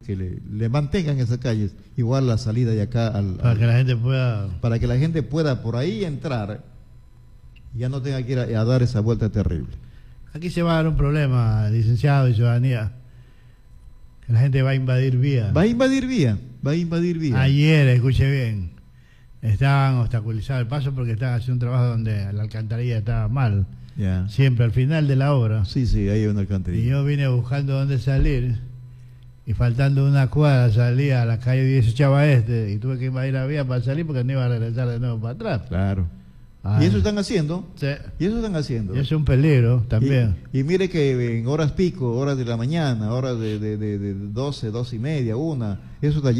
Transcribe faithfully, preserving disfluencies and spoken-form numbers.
que le, le mantengan esas calles, igual la salida de acá al, para al, que la gente pueda para que la gente pueda por ahí entrar y ya no tenga que ir a, a dar esa vuelta terrible. Aquí se va a dar un problema, licenciado y ciudadanía, que la gente va a invadir vía. Va a invadir vía, va a invadir vía. Ayer, escuche bien, estaban obstaculizando el paso porque estaban haciendo un trabajo donde la alcantarilla estaba mal, ya. Siempre al final de la obra. Sí, sí, ahí hay una alcantarilla. Y yo vine buscando dónde salir, y faltando una cuadra salí a la calle dieciocho Este, y tuve que invadir la vía para salir porque no iba a regresar de nuevo para atrás. Claro. Ay. Y eso están haciendo. Sí. Y eso están haciendo. Y eso es un peligro también. Y, y mire que en horas pico, horas de la mañana, horas de, de, de, de doce, doce y media, una, eso está